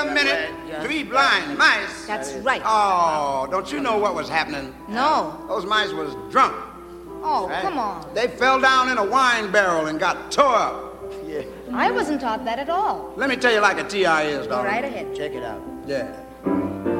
a minute. 3 blind mice? That's right. Oh, don't you know what was happening? No. Those mice was drunk. Oh, come on. They fell down in a wine barrel and got tore up. I wasn't taught that at all. Let me tell you like a TI is, Go darling. right ahead. Check it out. Yeah.